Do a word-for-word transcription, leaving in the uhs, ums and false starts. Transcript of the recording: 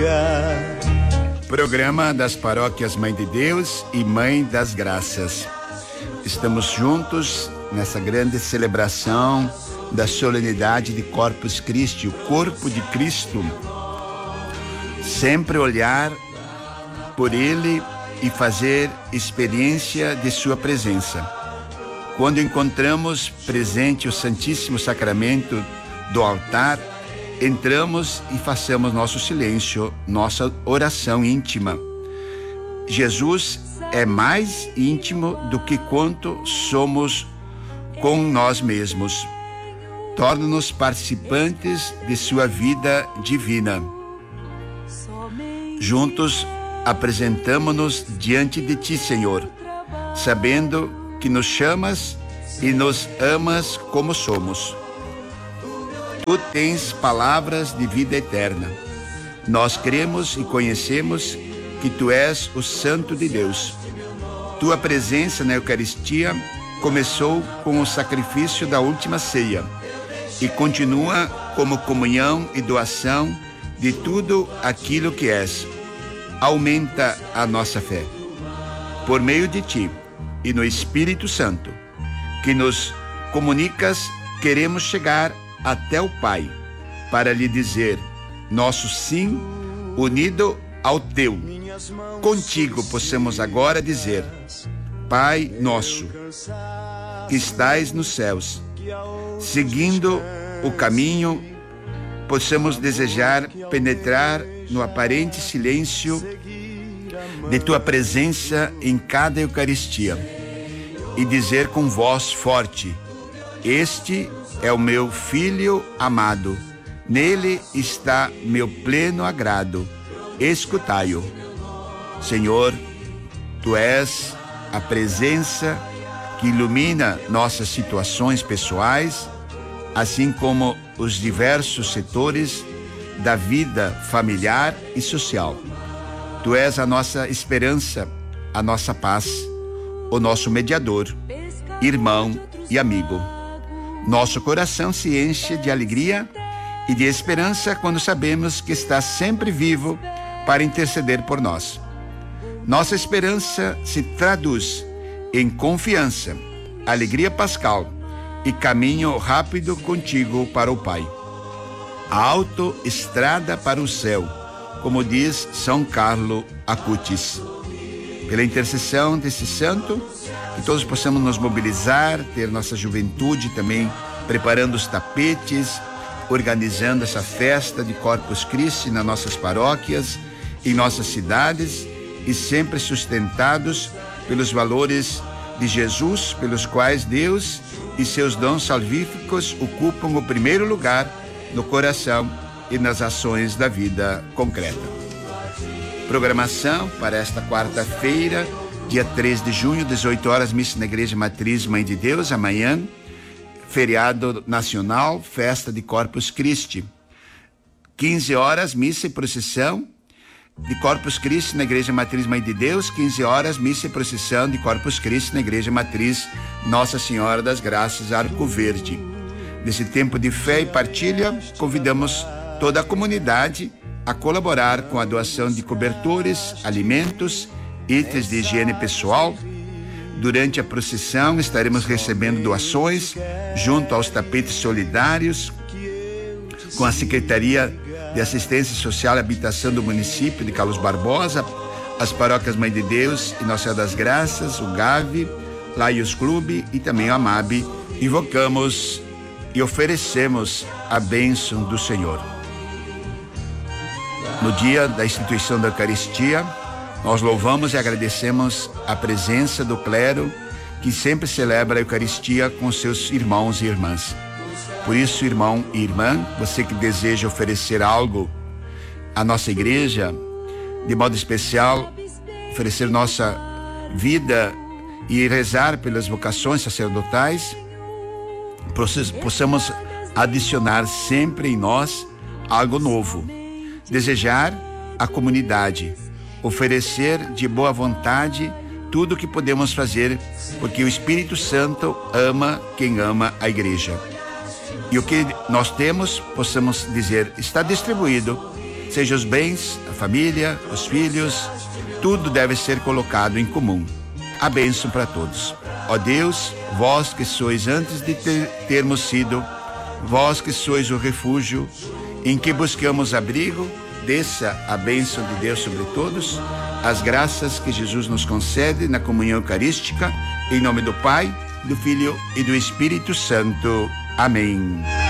Programa das Paróquias Mãe de Deus e Mãe das Graças. Estamos juntos nessa grande celebração da solenidade de Corpus Christi, o corpo de Cristo. Sempre olhar por Ele e fazer experiência de sua presença. Quando encontramos presente o Santíssimo Sacramento do altar, entramos e façamos nosso silêncio, nossa oração íntima. Jesus é mais íntimo do que quanto somos com nós mesmos. Torna-nos participantes de sua vida divina. Juntos apresentamo-nos diante de Ti, Senhor, sabendo que nos chamas e nos amas como somos. Tu tens palavras de vida eterna. Nós cremos e conhecemos que Tu és o Santo de Deus. Tua presença na Eucaristia começou com o sacrifício da última ceia e continua como comunhão e doação de tudo aquilo que és. Aumenta a nossa fé. Por meio de Ti e no Espírito Santo, que nos comunicas, queremos chegar até o Pai, para lhe dizer nosso sim unido ao Teu. Contigo possamos agora dizer: Pai nosso, que estais nos céus, seguindo o caminho, possamos desejar penetrar no aparente silêncio de Tua presença em cada Eucaristia e dizer com voz forte: Este é o meu Filho amado, nele está meu pleno agrado, escutai-o. Senhor, Tu és a presença que ilumina nossas situações pessoais, assim como os diversos setores da vida familiar e social. Tu és a nossa esperança, a nossa paz, o nosso mediador, irmão e amigo. Nosso coração se enche de alegria e de esperança quando sabemos que estás sempre vivo para interceder por nós. Nossa esperança se traduz em confiança, alegria pascal e caminho rápido contigo para o Pai. A autoestrada para o céu, como diz São Carlo Acutis. Pela intercessão desse santo, que todos possamos nos mobilizar, ter nossa juventude também preparando os tapetes, organizando essa festa de Corpus Christi nas nossas paróquias, em nossas cidades, e sempre sustentados pelos valores de Jesus, pelos quais Deus e seus dons salvíficos ocupam o primeiro lugar no coração e nas ações da vida concreta. Programação para esta quarta-feira, dia três de junho, dezoito horas, missa na Igreja Matriz Mãe de Deus. Amanhã, feriado nacional, festa de Corpus Christi. quinze horas, missa e procissão de Corpus Christi na Igreja Matriz Mãe de Deus. quinze horas, missa e procissão de Corpus Christi na Igreja Matriz Nossa Senhora das Graças, Arco Verde. Nesse tempo de fé e partilha, convidamos toda a comunidade a colaborar com a doação de cobertores, alimentos, itens de higiene pessoal. Durante a procissão estaremos recebendo doações junto aos tapetes solidários com a Secretaria de Assistência Social e Habitação do município de Carlos Barbosa, as paróquias Mãe de Deus e Nossa Senhora das Graças, o Gavi, Laios Clube e também o Amabe. Invocamos e oferecemos a bênção do Senhor. No dia da instituição da Eucaristia, nós louvamos e agradecemos a presença do clero que sempre celebra a Eucaristia com seus irmãos e irmãs. Por isso, irmão e irmã, você que deseja oferecer algo à nossa igreja, de modo especial, oferecer nossa vida e rezar pelas vocações sacerdotais, possamos adicionar sempre em nós algo novo. Desejar a comunidade, oferecer de boa vontade tudo o que podemos fazer, porque o Espírito Santo ama quem ama a igreja. E o que nós temos, possamos dizer, está distribuído, seja os bens, a família, os filhos, tudo deve ser colocado em comum. A bênção para todos. Ó Deus, vós que sois antes de ter, termos sido, vós que sois o refúgio em que buscamos abrigo, desça a bênção de Deus sobre todos, as graças que Jesus nos concede na comunhão eucarística, em nome do Pai, do Filho e do Espírito Santo. Amém.